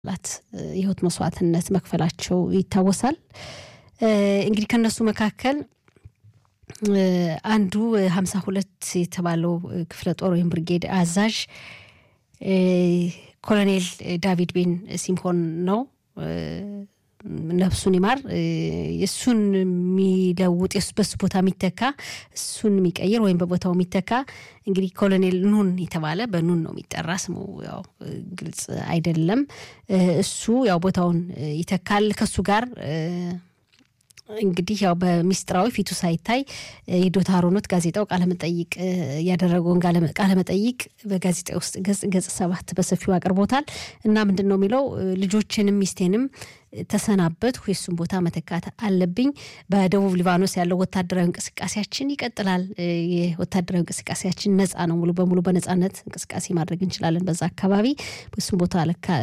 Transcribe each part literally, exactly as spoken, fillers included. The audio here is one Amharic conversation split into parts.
ላት የህይወት መስዋዕትነት መክፈላቸው ይታወሳል እንግዲህ ከነሱ መካከል አንዱ ሃምሳ ሁለት የተባለው ክፍለ ጦር ወይም ብርጌድ አዛዥ ኮሎኔል ዳቪድ ቢን ሲምሆን ነው ነፍሱን ይማር የሱን ሚለውጥ የሱበስ ቦታ ሚተካ እሱን ሚቀየር ወይም በቦታው ሚተካ እንግዲህ ኮሎኔል ኑን የተባለ በኑን ነው የሚጠራ ስሙ ያው ግልጽ አይደለም እሱ ያው ቦታውን ይተካል ከሱ ጋር እንግዲህ ያው በሚስጥራዊ ፊቱ ሳይታይ የዶታ ሮኖት ጋዜጣው ቃለ መጠይቅ ያደረገውን ቃለ መጠይቅ በጋዜጣው ውስጥ ገጽ ገጽ ሰባት በሰፊው አቅርቦታል እና ምንድነው የሚለው ልጆችንም ሚስቴንም ተሰናበት ሁሉም ቦታ መተካት አለብኝ በደቡብ ሊባኖስ ያለው ወታደራዊ እንቅስቃሴያችን ይቀጥላል የወታደራዊ እንቅስቃሴያችን ነፃ ነው ሙሉ በሙሉ በነፃነት እንቅስቃሴ ማድረግ እንችላለን በዛ አካባቢ በሱም ቦታ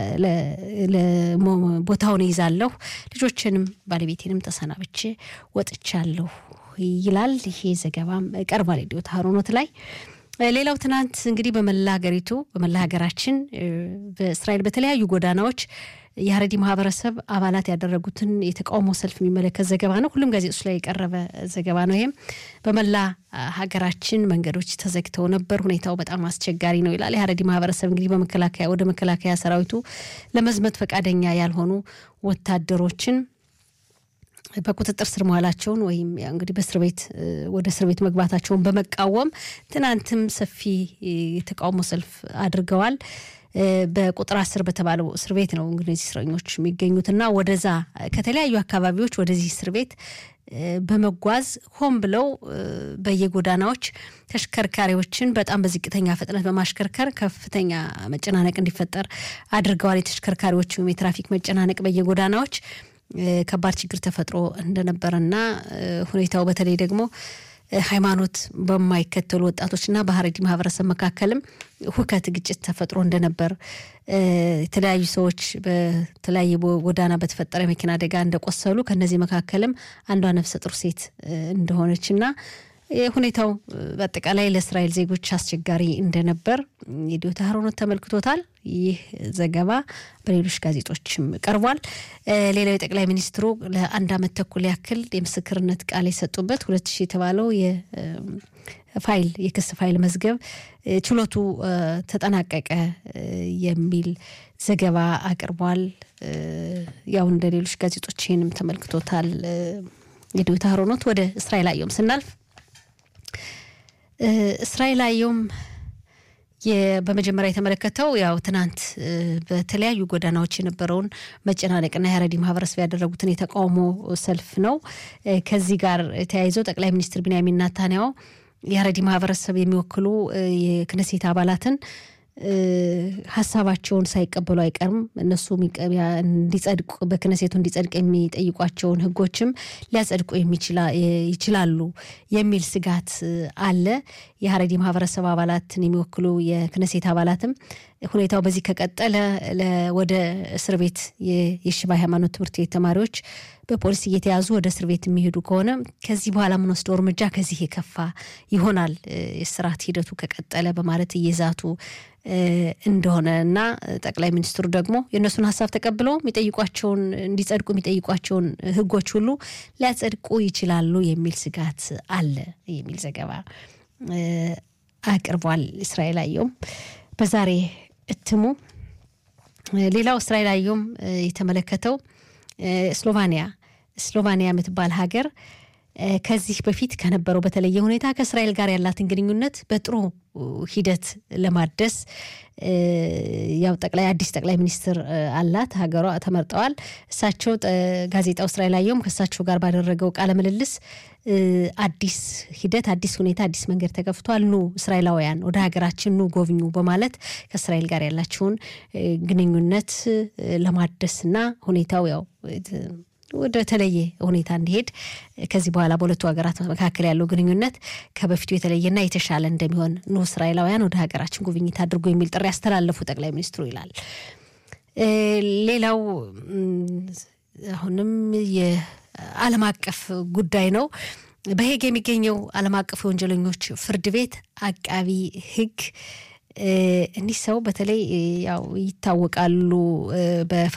ለቦታውን ይዛለሁ ልጆችንም ባለቤቴንም ተሰናብቼ ወጥቻለሁ ይላል ይሄ ዘገባም ቀርቧል ዲዮታ ሮኖት ላይ ሌላው ትናንት እንግዲህ በመላ ሀገሪቱ በመላ ሀገራችን በእስራኤል በተለያዩ ጎዳናዎች የሐረዲ ማህበረሰብ አባላት ያደረጉትን የተቃውሞ ሰልፍ የሚመለከት ዘገባ ነው ሁሉም ጋዜጦች ላይ የቀረበ ዘገባ ነው ይሄም በመላ ሀገራችን መንገዶች ተዘግተው ነበር ሁኔታው በጣም አስቸጋሪ ነው ይላል የሐረዲ ማህበረሰብ እንግዲህ በመከላከያ ወደ መከላከያ ሰራዊቱ ለመዝመት ፈቃደኛ ያልሆኑ ወታደሮችን በቁጥጥር ስር መዋላቸውን ወይም እንግዲህ በእስር ቤት ወደ እስር ቤት መግባታቸውን በመቃወም ትናንትም ሰፊ የተቃውሞ ሰልፍ አድርገዋል በቁጥር አስር በተባለው እስር ቤት ነው እንግዲህ እስረኞች የሚገኙትና ወደዛ ከተለያዩ አካባቢዎች ወደዚህ እስር ቤት በመጓዝ ሆም ብለው በየጎዳናዎች ተሽከርካሪዎችን በጣም በዝቅተኛ ፍጥነት በማሽከርከር ከፍተኛ መጨናነቅ እንዲፈጠር አድርገዋል የተሽከርካሪዎች የትራፊክ መጨናነቅ በየጎዳናዎች ከባድ ችግር ተፈጥሮ እንደነበርና ሁኔታው በተለይ ደግሞ ሃይማኖት በማይከተሉ ወጣቶችና በሐረዲ ማህበረሰብ መካከልም ሁከት ግጭት ተፈጥሮ እንደነበር የተለያዩ ሰዎች በተለያየ ጎዳና በተፈጠረ መኪና አደጋ እንደቆሰሉ ከነዚህ መካከልም አንዷ ነፍሰ ጡር ሴት እንደሆነችና ሁኔታው በአጠቃላይ ለእስራኤል ዜጎች አስቸጋሪ እንደነበር የዲዮታ ሮኖት ተመልክቶታል ይህ ዘገባ በሌሎች ጋዜጦችም ቀርቧል ሌላው የጠቅላይ ሚኒስትሩ ለአንድ አመት ተኩል ያክል የምስክርነት ቃል የሰጡበት ሁለት ሺህ የተባለው የፋይል የክስ ፋይል መዝገብ ችሎቱ ተጠናቀቀ የሚል ዘገባ አቅርቧል ያው እንደ ሌሎች ጋዜጦችንም ተመልክቶታል የዲዮታ ሮኖት ወደ እስራኤል አየም ስናልፍ እስራኤል አየም የበመጀመሪያ የተመለከተው ያው ትናንት በተለያዩ ጎዳናዎች የነበረውን መጨናነቅና የሐረዲ ማህበረሰብ ያደረጉትን የተቃውሞ ሰልፍ ነው ከዚህ ጋር ተያይዞ ጠቅላይ ሚኒስትር ቢንያሚን ኔታንያሁ የሐረዲ ማህበረሰብ የሚወክሉ የክነሴት አባላትን ሐሳባቸውን ሳይቀበሉ አይቀርም እነሱ እንዲጸድቁ በክነሴቱ እንዲጸድቅ የሚጠይቋቸውን ህጎችም ሊያጸድቁ ይችላሉ የሚል ስጋት አለ የሐረዲ ማህበረሰብ አባላትን የሚወክሉ የክነሴት አባላትም ሁኔታው በዚህ ከቀጠለ ወደ እስር ቤት የሽባ ሃይማኖት ትምህርት ቤት ተማሪዎች በፖሊስ እየተያዙ ወደ እስር ቤት የሚሄዱ ከሆነ ከዚህ በኋላ ምን ወስደው እርምጃ ከዚህ የከፋ ይሆናል የስራት ሂደቱ ከቀጠለ በማለት እየዛቱ እንደሆነና ጠቅላይ ሚኒስትሩ ደግሞ የነሱን ሐሳብ ተቀብለው የሚጠይቋቸውን እንዲጸድቁ የሚጠይቋቸውን ህጎች ሁሉ ሊያጸድቁ ይችላሉ የሚል ስጋት አለ የሚል ዘገባ አቅርቧል እስራኤል አየም በዛሬ እትሙ ሌላው እስራኤል አየም የተመለከተው ስሎቫኒያ ስሎቫኒያ የምትባል ሀገር ከዚህ በፊት ከነበረው በተለየ ሁኔታ ከእስራኤል ጋር ያላትን ግንኙነት በጥሩ ሂደት ለማደስ ያው ጠቅላይ አዲስ ጠቅላይ ሚኒስትር አላት ሀገሯ ተመርጠዋል እሳቸው ጋዜጣው እስራኤል አየም ከሳቸው ጋር ባደረገው ቃለ ምልልስ አዲስ ሂደት አዲስ ሁኔታ አዲስ መንገድ ተከፍቷል ኑ እስራኤላውያን ወደ ሀገራችን ኑ ጎብኙ በማለት ከእስራኤል ጋር ያላቸውን ግንኙነት ለማደስና ሁኔታው ያው ወደ ተለየ ሁኔታ እንዲሄድ ከዚህ በኋላ በሁለቱ ሀገራት መካከል ያለው ግንኙነት ከበፊቱ የተለየና የተሻለ እንደሚሆን ነው እስራኤላውያን ወደ ሀገራችን ጉብኝት አድርጎ የሚል ጥሪ ያስተላለፉ ጠቅላይ ሚኒስትሩ ይላል ሌላው አሁንም የዓለም አቀፍ ጉዳይ ነው በሄግ የሚገኘው ዓለም አቀፍ ወንጀለኞች ፍርድ ቤት አቃቢ ህግ እኒህ ሰው በተለይ ያው ይታወቃሉ በ